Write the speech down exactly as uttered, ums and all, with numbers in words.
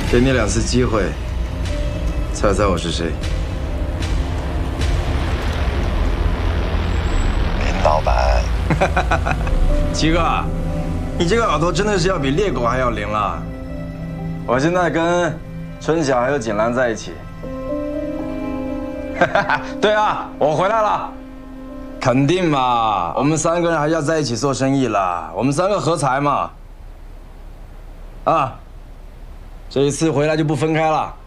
给你两次机会，猜猜我是谁？ 林老板。 七哥，你这个耳朵真的是要比猎狗还要灵了。我现在跟春晓还有锦兰在一起。对啊，我回来了。肯定嘛，我们三个人还要在一起做生意啦，我们三个合财嘛。啊，这一次回来就不分开了。